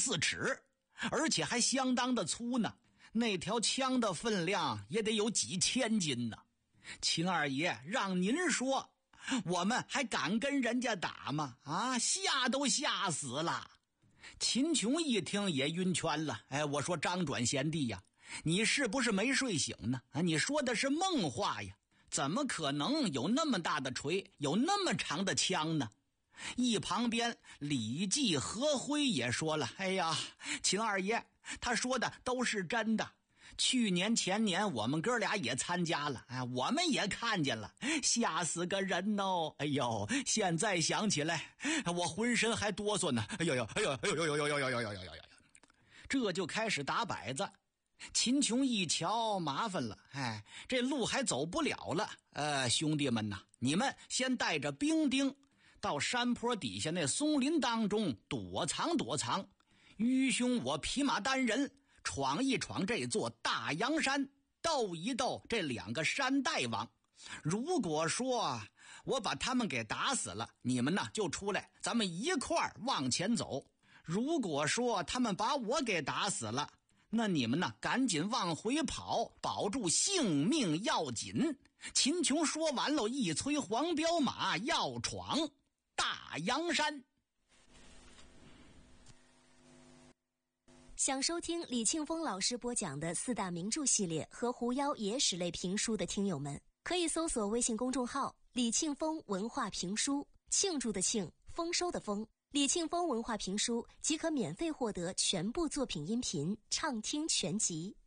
4尺，而且还相当的粗呢。那条枪的分量也得有几千斤呢。秦二爷，让您说，我们还敢跟人家打吗？啊，吓都吓死了。秦琼一听也晕圈了。我说张转贤弟呀，你是不是没睡醒呢？你说的是梦话呀？怎么可能有那么大的锤，有那么长的枪呢？一旁边李继何辉也说了，哎呀，秦二爷，他说的都是真的。去年前年我们哥俩也参加了，我们也看见了，吓死个人哦！哎呦，现在想起来我浑身还哆嗦呢。哎呦呦哎呦哎呦呦呦呦呦呦呦呦呦呦！这就开始打摆子。秦琼一瞧麻烦了，这路还走不了了。兄弟们呐，你们先带着兵丁到山坡底下那松林当中躲藏躲藏，愚兄我匹马单人闯一闯这座大阳山，斗一斗这2个山大王。如果说我把他们给打死了，你们呢就出来，咱们一块儿往前走。如果说他们把我给打死了，那你们呢赶紧往回跑，保住性命要紧。秦琼说完了，一催黄骠马，要闯大阳山。 想收听李庆峰老师播讲的4大名著系列和狐妖野史类评书的听友们，可以搜索微信公众号李庆峰文化评书，庆祝的庆，丰收的丰，李庆峰文化评书即可免费获得全部作品音频畅听全集。